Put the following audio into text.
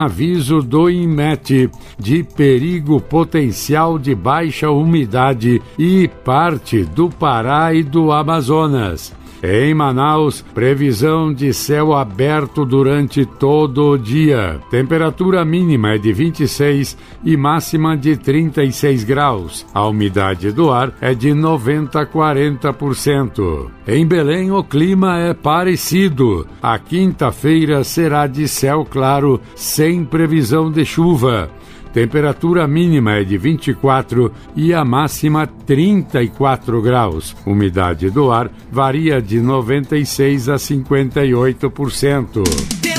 Aviso do INMET de perigo potencial de baixa umidade e parte do Pará e do Amazonas. Em Manaus, previsão de céu aberto durante todo o dia. Temperatura mínima é de 26 e máxima de 36 graus. A umidade do ar é de 90 a 40%. Em Belém, o clima é parecido. A quinta-feira será de céu claro, sem previsão de chuva. Temperatura mínima é de 24 e a máxima 34 graus. Umidade do ar varia de 96 a 58%.